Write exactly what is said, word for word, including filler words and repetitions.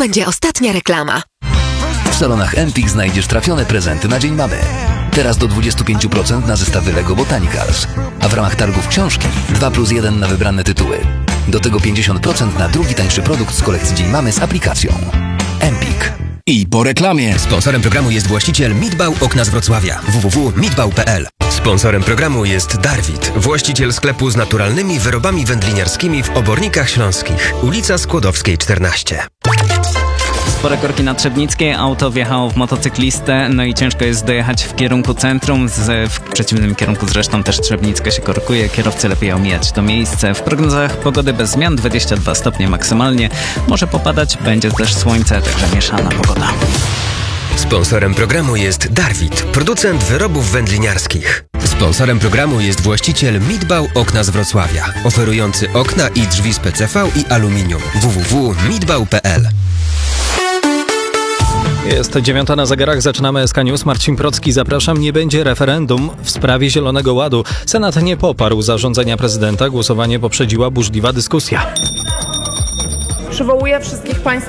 będzie ostatnia reklama. W salonach Empik znajdziesz trafione prezenty na Dzień Mamy. Teraz do dwadzieścia pięć procent na zestawy Lego Botanicals, a w ramach targów książki dwa plus jeden na wybrane tytuły. Do tego pięćdziesiąt procent na drugi tańszy produkt z kolekcji Dzień Mamy z aplikacją. Empik. I po reklamie. Sponsorem programu jest właściciel Midbał Okna z Wrocławia. w w w kropka midbał kropka p l. Sponsorem programu jest Darwit, właściciel sklepu z naturalnymi wyrobami wędliniarskimi w Obornikach Śląskich. Ulica Skłodowskiej czternaście. Spore korki na Trzebnickiej, auto wjechało w motocyklistę, no i ciężko jest dojechać w kierunku centrum, z, w przeciwnym kierunku zresztą też Trzebnicka się korkuje, kierowcy lepiej omijać to miejsce. W prognozach pogody bez zmian, dwadzieścia dwa stopnie maksymalnie, może popadać, będzie też słońce, także mieszana pogoda. Sponsorem programu jest Darwit, producent wyrobów wędliniarskich. Sponsorem programu jest właściciel Midbał Okna z Wrocławia, oferujący okna i drzwi z P C V i aluminium. w w w kropka midbał kropka p l. Jest dziewiąta na zegarach, zaczynamy S K News. Marcin Procki, zapraszam. Nie będzie referendum w sprawie Zielonego Ładu. Senat nie poparł zarządzenia prezydenta. Głosowanie poprzedziła burzliwa dyskusja. Przywołuję wszystkich Państwa